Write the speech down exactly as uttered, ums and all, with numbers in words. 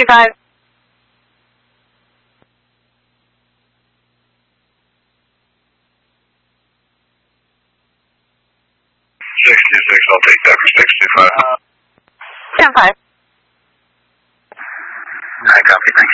sixty-five. sixty-six, I'll take that for sixty-five. ten five. I copy, thank you.